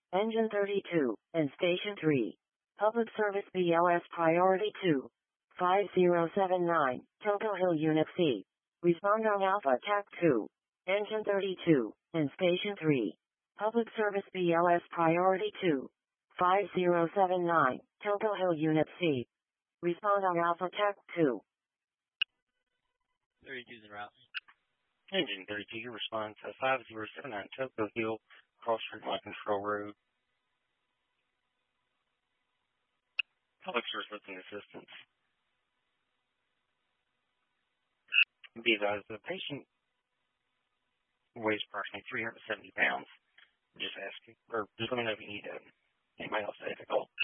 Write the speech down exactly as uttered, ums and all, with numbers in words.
Engine thirty-two, and Station three. Public Service B L S Priority two. five zero seven nine, Togo Hill Unit C. Respond on Alpha T A C two. Engine thirty-two, and Station three. Public Service B L S Priority two. five zero seven nine, Togo Hill Unit C. Respond on Alpha T A C two. thirty-two is route. Engine thirty-two, you respond to five zero seven nine Togo Hill, Cross Street Line Control Road. Public Service Listening Assistance. Be advised, the patient weighs approximately three hundred seventy pounds. Just ask you, or just let me know if you need uh, anybody else to take a call.